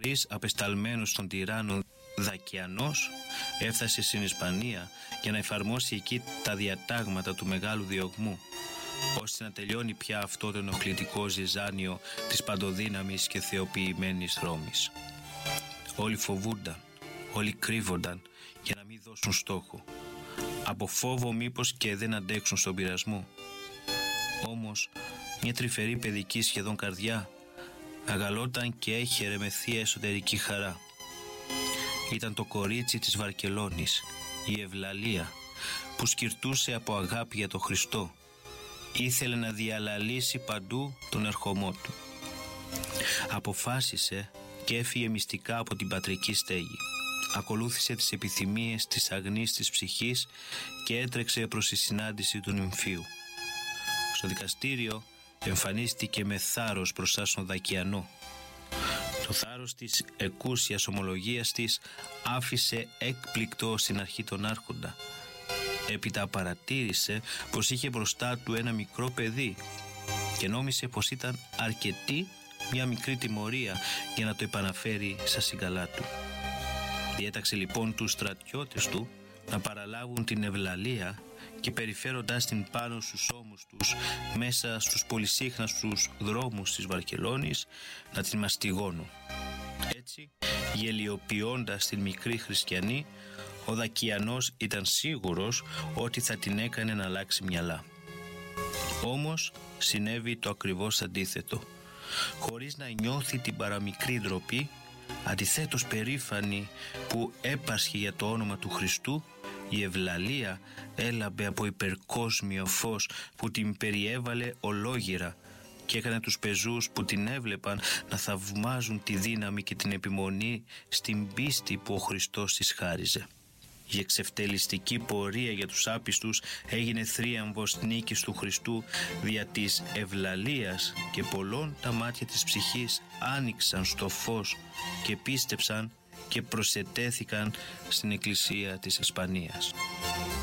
νωρίς απεσταλμένος των τυράννων Δακιανός έφτασε στην Ισπανία για να εφαρμόσει εκεί τα διατάγματα του μεγάλου διωγμού, ώστε να τελειώνει πια αυτό το ενοχλητικό ζυζάνιο της παντοδύναμης και θεοποιημένης Ρώμης. Όλοι φοβούνταν, όλοι κρύβονταν για να μην δώσουν στόχο, από φόβο μήπως και δεν αντέξουν στον πειρασμό. Όμως μια τρυφερή παιδική σχεδόν καρδιά αγαλόταν και έχερε με θεία εσωτερική χαρά. Ήταν το κορίτσι της Βαρκελόνης, η Ευλαλία, που σκυρτούσε από αγάπη για τον Χριστό. Ήθελε να διαλαλήσει παντού τον ερχομό του. Αποφάσισε και έφυγε μυστικά από την πατρική στέγη. Ακολούθησε τις επιθυμίες της αγνής της ψυχής και έτρεξε προς τη συνάντηση του νυμφίου. Στο δικαστήριο εμφανίστηκε με θάρρος μπροστά στον Δακιανό. Το θάρρος της εκούσιας ομολογίας της άφησε έκπληκτο στην αρχή τον άρχοντα. Έπειτα παρατήρησε πως είχε μπροστά του ένα μικρό παιδί και νόμισε πως ήταν αρκετή μια μικρή τιμωρία για να το επαναφέρει στα συγκαλά του. Διέταξε λοιπόν τους στρατιώτες του να παραλάβουν την Ευλαλία και περιφέροντάς την πάνω στους ώμους τους μέσα στους πολυσύχναστους δρόμους της Βαρκελόνης να την μαστιγώνουν. Έτσι, γελιοποιώντας την μικρή χριστιανή, ο Δακιανός ήταν σίγουρος ότι θα την έκανε να αλλάξει μυαλά. Όμως συνέβη το ακριβώς αντίθετο. Χωρίς να νιώθει την παραμικρή ντροπή, αντιθέτως περήφανη που έπασχε για το όνομα του Χριστού, η Ευλαλία έλαμπε από υπερκόσμιο φως που την περιέβαλε ολόγυρα και έκανε τους πεζούς που την έβλεπαν να θαυμάζουν τη δύναμη και την επιμονή στην πίστη που ο Χριστός της χάριζε. Η εξευτελιστική πορεία για τους άπιστους έγινε θρίαμβος νίκης του Χριστού δια της Ευλαλίας και πολλών τα μάτια της ψυχής άνοιξαν στο φως και πίστεψαν και προσετέθηκαν στην Εκκλησία της Ισπανίας.